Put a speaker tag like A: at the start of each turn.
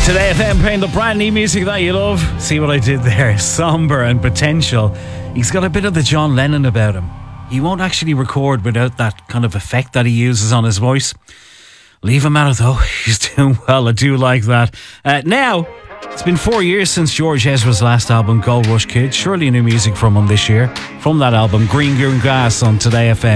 A: Today FM playing the brand new music that you love. See what I did there? Somber and potential. He's got a bit of the John Lennon about him. He won't actually record without that kind of effect that he uses on his voice. Leave him at it though. He's doing well. I do like that. Now, it's been 4 years since George Ezra's last album, Gold Rush Kid. Surely new music from him this year. From that album, Green Grass on Today FM.